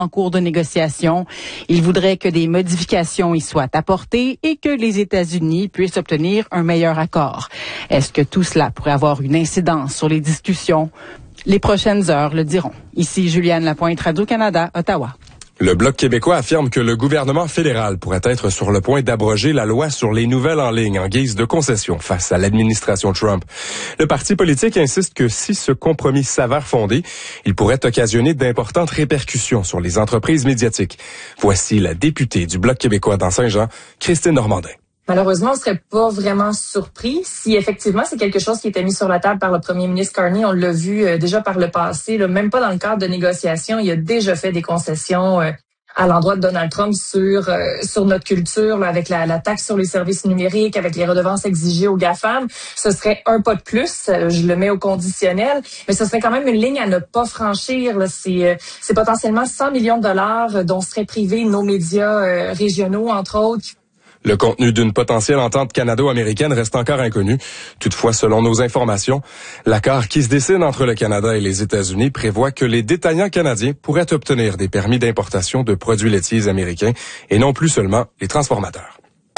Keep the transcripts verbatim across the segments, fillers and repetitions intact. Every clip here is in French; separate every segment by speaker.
Speaker 1: en cours de négociation. Il voudrait que des modifications y soient apportées et que les États-Unis puissent obtenir un meilleur accord. Est-ce que tout cela pourrait avoir une incidence sur les discussions? Les prochaines heures le diront. Ici Juliane Lapointe, Radio-Canada, Ottawa.
Speaker 2: Le Bloc québécois affirme que le gouvernement fédéral pourrait être sur le point d'abroger la loi sur les nouvelles en ligne en guise de concession face à l'administration Trump. Le parti politique insiste que si ce compromis s'avère fondé, il pourrait occasionner d'importantes répercussions sur les entreprises médiatiques. Voici la députée du Bloc québécois dans Saint-Jean, Christine Normandin.
Speaker 3: Malheureusement, on ne serait pas vraiment surpris si effectivement c'est quelque chose qui était mis sur la table par le premier ministre Carney. On l'a vu euh, déjà par le passé, là, même pas dans le cadre de négociations. Il a déjà fait des concessions euh, à l'endroit de Donald Trump sur euh, sur notre culture, là, avec la, la taxe sur les services numériques, avec les redevances exigées aux GAFAM. Ce serait un pas de plus. Euh, je le mets au conditionnel, mais ce serait quand même une ligne à ne pas franchir. Là. C'est, euh, c'est potentiellement cent millions de dollars euh, dont seraient privés nos médias euh, régionaux, entre autres.
Speaker 2: Le contenu d'une potentielle entente canado-américaine reste encore inconnu. Toutefois, selon nos informations, l'accord qui se dessine entre le Canada et les États-Unis prévoit que les détaillants canadiens pourraient obtenir des permis d'importation de produits laitiers américains et non plus seulement les transformateurs.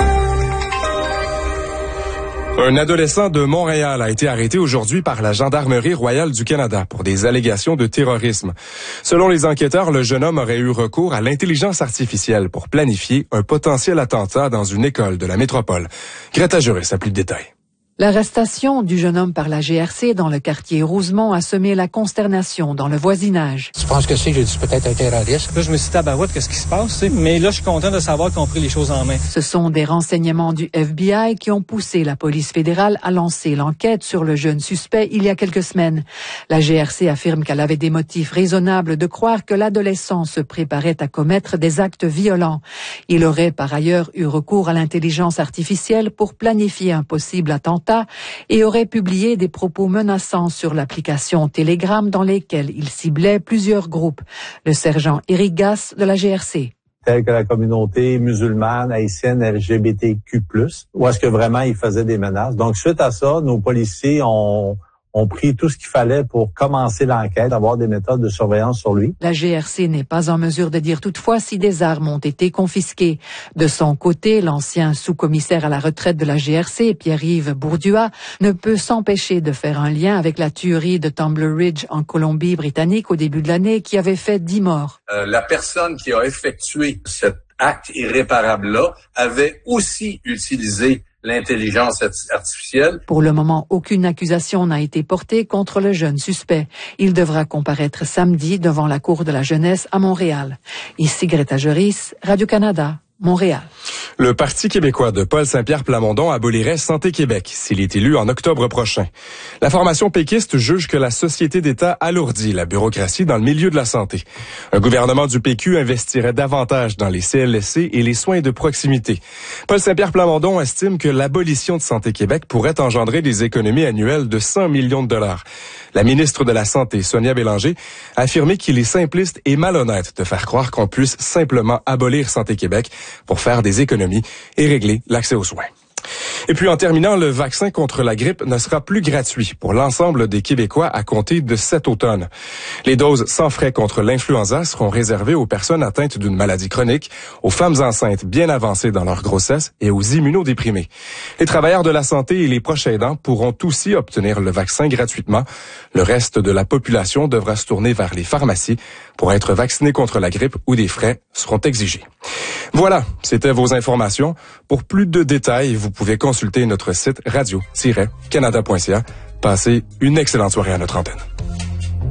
Speaker 2: Un adolescent de Montréal a été arrêté aujourd'hui par la Gendarmerie royale du Canada pour des allégations de terrorisme. Selon les enquêteurs, le jeune homme aurait eu recours à l'intelligence artificielle pour planifier un potentiel attentat dans une école de la métropole. Greta Juris a plus de détails.
Speaker 4: L'arrestation du jeune homme par la G R C dans le quartier Rosemont a semé la consternation dans le voisinage.
Speaker 5: Tu penses que c'est, j'ai dit peut-être un terroriste?
Speaker 6: Là, je me suis dit, tabarouette, qu'est-ce qui se passe, tu sais? Mais là, je suis content de savoir qu'on a pris les choses en main.
Speaker 4: Ce sont des renseignements du F B I qui ont poussé la police fédérale à lancer l'enquête sur le jeune suspect il y a quelques semaines. La G R C affirme qu'elle avait des motifs raisonnables de croire que l'adolescent se préparait à commettre des actes violents. Il aurait par ailleurs eu recours à l'intelligence artificielle pour planifier un possible attentat et aurait publié des propos menaçants sur l'application Telegram dans lesquels il ciblait plusieurs groupes. Le sergent Éric Gasse de la G R C.
Speaker 7: Tels que la communauté musulmane, haïtienne, L G B T Q plus, où est-ce que vraiment il faisait des menaces. Donc, suite à ça, nos policiers ont... ont pris tout ce qu'il fallait pour commencer l'enquête, avoir des méthodes de surveillance sur lui.
Speaker 4: La G R C n'est pas en mesure de dire toutefois si des armes ont été confisquées. De son côté, l'ancien sous-commissaire à la retraite de la G R C, Pierre-Yves Bourdua, ne peut s'empêcher de faire un lien avec la tuerie de Tumbler Ridge en Colombie-Britannique au début de l'année qui avait fait dix morts.
Speaker 8: Euh, la personne qui a effectué cet acte irréparable-là avait aussi utilisé l'intelligence artificielle.
Speaker 4: Pour le moment, aucune accusation n'a été portée contre le jeune suspect. Il devra comparaître samedi devant la Cour de la jeunesse à Montréal. Ici Greta Juris, Radio-Canada, Montréal.
Speaker 2: Le Parti québécois de Paul Saint-Pierre Plamondon abolirait Santé Québec s'il est élu en octobre prochain. La formation péquiste juge que la société d'État alourdit la bureaucratie dans le milieu de la santé. Un gouvernement du P Q investirait davantage dans les C L S C et les soins de proximité. Paul Saint-Pierre Plamondon estime que l'abolition de Santé Québec pourrait engendrer des économies annuelles de cent millions de dollars. La ministre de la Santé, Sonia Bélanger, a affirmé qu'il est simpliste et malhonnête de faire croire qu'on puisse simplement abolir Santé Québec pour faire des économies et régler l'accès aux soins. Et puis en terminant, le vaccin contre la grippe ne sera plus gratuit pour l'ensemble des Québécois à compter de cet automne. Les doses sans frais contre l'influenza seront réservées aux personnes atteintes d'une maladie chronique, aux femmes enceintes bien avancées dans leur grossesse et aux immunodéprimés. Les travailleurs de la santé et les proches aidants pourront aussi obtenir le vaccin gratuitement. Le reste de la population devra se tourner vers les pharmacies pour être vacciné contre la grippe où des frais seront exigés. Voilà, c'était vos informations. Pour plus de détails, vous pouvez consulter notre site radio tiret canada point c a. Passez une excellente soirée à notre antenne.